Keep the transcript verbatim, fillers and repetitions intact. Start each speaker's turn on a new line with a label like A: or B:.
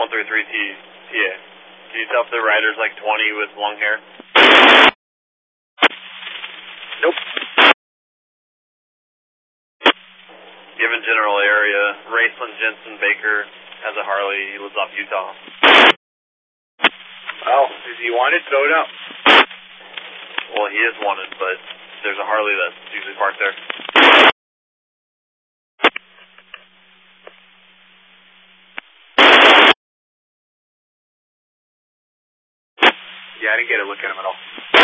A: one three three T A. Can you tell if the rider's like twenty with long hair?
B: Nope.
A: Given general area, Raceland Jensen Baker has a Harley. He lives off Utah.
B: Well, is he wanted? Throw it up.
A: Well, he is wanted, but there's a Harley that's usually parked there.
B: Yeah, I didn't get a look at him at all.